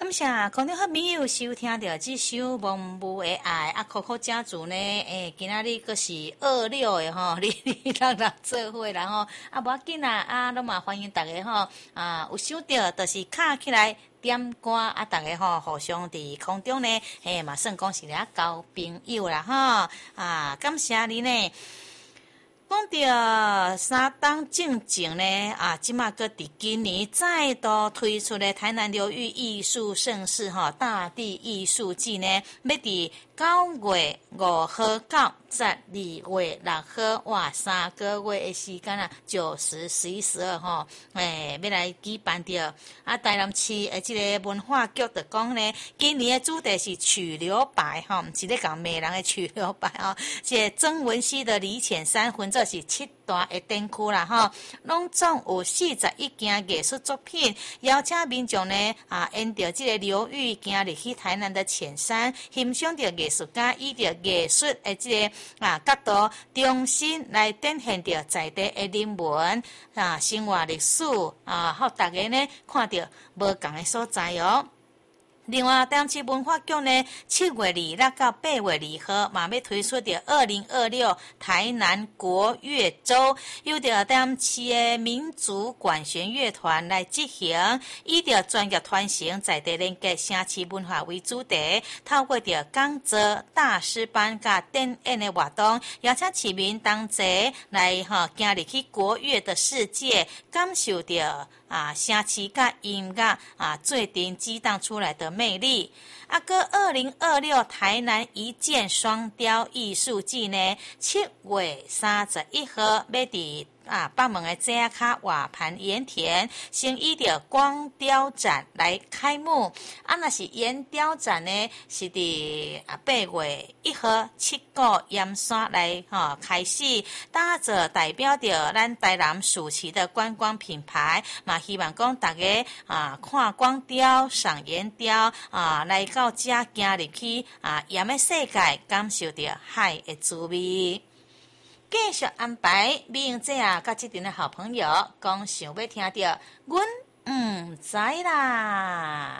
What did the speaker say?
感谢空中好朋友收听到这首蒙母的爱啊，可可家族呢，今仔日个是26的吼，你让人做伙啦吼，啊，无要紧啦，啊，拢嘛欢迎大家吼，啊，有想到就是卡起来点歌啊，大家吼互相伫空中呢，嘛算讲是俩交朋友啦吼，啊，感谢你呢。讲到三档正前呢，即马个伫今年再度推出的台南流域艺术盛事吼，大地艺术季呢，要伫9月5号到12月6号，哇，3个月的时间啊，9、10、11、12吼，要来举办着台南市的这个文化局就讲呢，今年的主题是曲留白吼，毋是咧讲美人的曲留白吼，这曾文溪的李浅山分做是7大的展区啦吼，拢总有41件艺术作品，邀请民众呢沿着这个流域行入去台南的浅山，欣赏着艺术家以着艺术的这个角度，重新来展现着在地的人文生活历史互大家呢看到无同的所在哦。另外，台南市文化局呢，7月26到8月2号，嘛要推出的2026台南国乐周，由着台南市的民族管弦乐团来执行，以着专业传承在地连接城市文化为主题，透过着讲座、大师班甲展演的活动，邀请市民同齐来行入去国乐的世界，感受着城市甲音乐最顶激荡出来的魅力。个2026台南一箭双雕艺术季呢，7月31号要伫北门的这卡瓦盘盐田，先以着光雕展来开幕。若是盐雕展呢，是伫8月1号7股盐山来开始，打造代表着咱台南属旗的观光品牌。嘛，希望讲大家看光雕、赏盐雕来到这行入去盐的世界，感受着海的滋味。继续安排美英姐甲这阵的好朋友讲想要听到阮知啦。